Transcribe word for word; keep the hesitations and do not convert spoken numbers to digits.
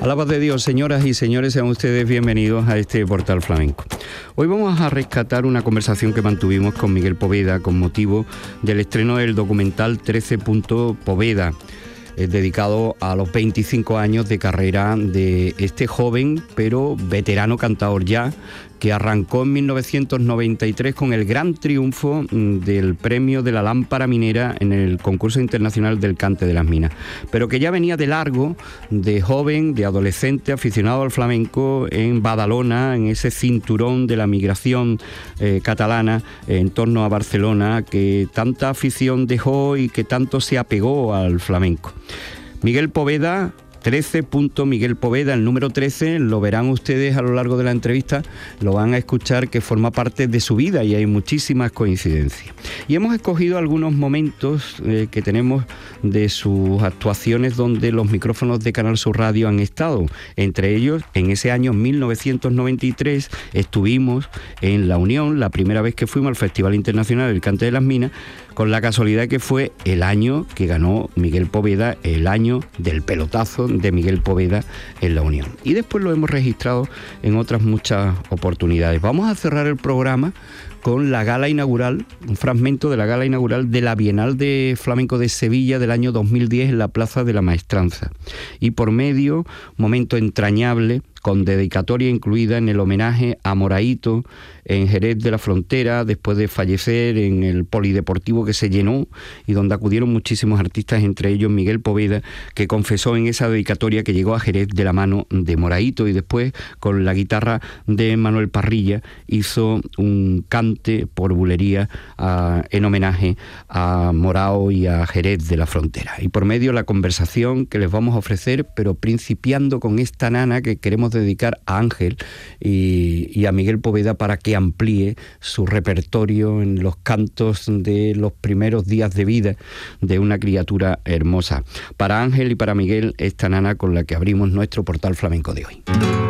A la paz de Dios, señoras y señores, sean ustedes bienvenidos a este Portal Flamenco. Hoy vamos a rescatar una conversación que mantuvimos con Miguel Poveda con motivo del estreno del documental trece Poveda, eh, dedicado a los veinticinco años de carrera de este joven pero veterano cantador ya, que arrancó en mil novecientos noventa y tres con el gran triunfo del premio de la Lámpara Minera en el concurso internacional del cante de las minas, pero que ya venía de largo, de joven, de adolescente, aficionado al flamenco en Badalona, en ese cinturón de la migración eh, catalana eh, en torno a Barcelona, que tanta afición dejó y que tanto se apegó al flamenco. Miguel Poveda, trece Miguel Poveda, el número trece, lo verán ustedes a lo largo de la entrevista, lo van a escuchar, que forma parte de su vida y hay muchísimas coincidencias. Y hemos escogido algunos momentos eh, que tenemos de sus actuaciones donde los micrófonos de Canal Sur Radio han estado. Entre ellos, en ese año mil novecientos noventa y tres estuvimos en La Unión, la primera vez que fuimos al Festival Internacional del Cante de las Minas, con la casualidad que fue el año que ganó Miguel Poveda, el año del pelotazo de Miguel Poveda en La Unión. Y después lo hemos registrado en otras muchas oportunidades. Vamos a cerrar el programa con la gala inaugural, un fragmento de la gala inaugural de la Bienal de Flamenco de Sevilla del año dos mil diez en la Plaza de la Maestranza. Y por medio, momento entrañable, con dedicatoria incluida en el homenaje a Moraito en Jerez de la Frontera, después de fallecer, en el polideportivo que se llenó y donde acudieron muchísimos artistas, entre ellos Miguel Poveda, que confesó en esa dedicatoria que llegó a Jerez de la mano de Moraito, y después con la guitarra de Manuel Parrilla hizo un cante por bulería a, en homenaje a Morao y a Jerez de la Frontera. Y por medio la conversación que les vamos a ofrecer, pero principiando con esta nana que queremos dedicar a Ángel y, y a Miguel Poveda para que amplíe su repertorio en los cantos de los primeros días de vida de una criatura hermosa. Para Ángel y para Miguel, esta nana con la que abrimos nuestro Portal Flamenco de hoy.